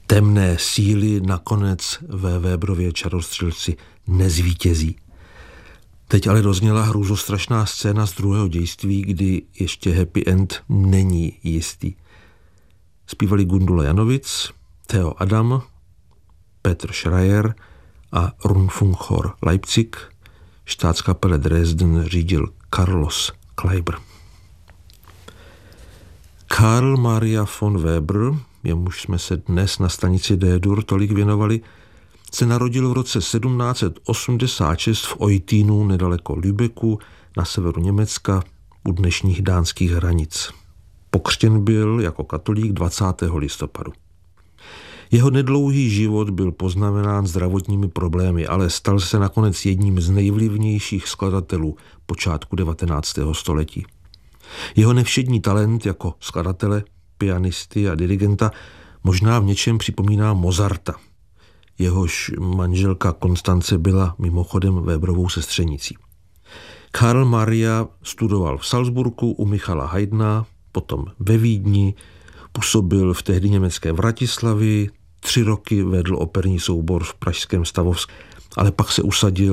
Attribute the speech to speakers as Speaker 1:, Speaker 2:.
Speaker 1: temné síly nakonec ve Weberově Čarostřelci nezvítězí. Teď ale dozněla hrůzostrašná scéna z druhého dějství, kdy ještě happy end není jistý. Zpívali Gundula Janovic, Theo Adam, Petr Schreier a Rundfunkchor Leipzig. Staatskapelle Dresden řídil Carlos Kleiber. Karl Maria von Weber, jemuž jsme se dnes na stanici D-Dur tolik věnovali, se narodil v roce 1786 v Eutínu nedaleko Lübecku na severu Německa u dnešních dánských hranic. Pokřtěn byl jako katolík 20. listopadu. Jeho nedlouhý život byl poznamenán zdravotními problémy, ale stal se nakonec jedním z nejvlivnějších skladatelů počátku 19. století. Jeho nevšední talent jako skladatele, pianisty a dirigenta možná v něčem připomíná Mozarta. Jehož manželka Konstance byla mimochodem Weberovou sestřenicí. Karl Maria studoval v Salzburgu u Michala Haydna, potom ve Vídni, působil v tehdy německé Vratislavi, 3 roky vedl operní soubor v pražském Stavovském, ale pak se usadil